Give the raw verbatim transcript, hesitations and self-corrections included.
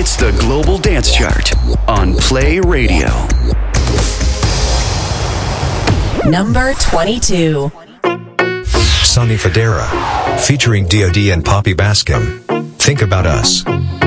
It's the Global Dance Chart on Play Radio. Number twenty-two. Sonny Fodera, featuring D O D and Poppy Baskin. Think About Us.